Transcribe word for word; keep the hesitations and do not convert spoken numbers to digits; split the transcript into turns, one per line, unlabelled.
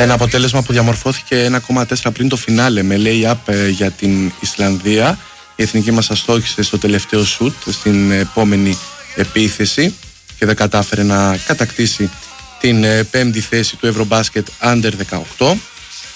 Ένα αποτέλεσμα που διαμορφώθηκε ένα κόμμα τέσσερα πριν το φινάλε με lay-up για την Ισλανδία. Η εθνική μας αστόχησε στο τελευταίο σουτ στην επόμενη επίθεση και δεν κατάφερε να κατακτήσει την πέμπτη θέση του Ευρωμπάσκετ Under δεκαοκτώ.